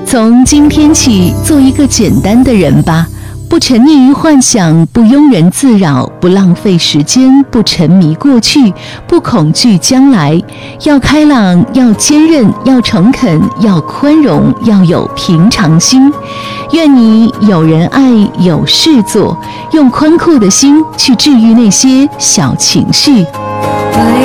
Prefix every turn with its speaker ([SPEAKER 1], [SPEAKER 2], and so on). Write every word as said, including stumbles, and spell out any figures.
[SPEAKER 1] 从今天起，做一个简单的人吧，不沉溺于幻想，不庸人自扰，不浪费时间，不沉迷过去，不恐惧将来。要开朗，要坚韧，要诚恳，要宽容，要有平常心。愿你有人爱，有事做，用宽阔的心去治愈那些小情绪。